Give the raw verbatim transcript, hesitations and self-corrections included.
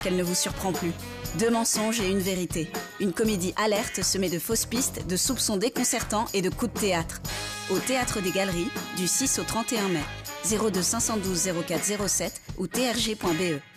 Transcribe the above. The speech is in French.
qu'elle ne vous surprend plus. Deux mensonges et une vérité. Une comédie alerte semée de fausses pistes, de soupçons déconcertants et de coups de théâtre. Au Théâtre des Galeries, du six au trente et un mai. zéro deux cinq un deux zéro quatre zéro sept ou t r g point b e.